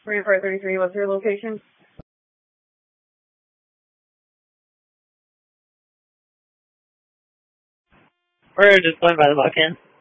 Rampart 33, what's your location? We're just going by the walk-in.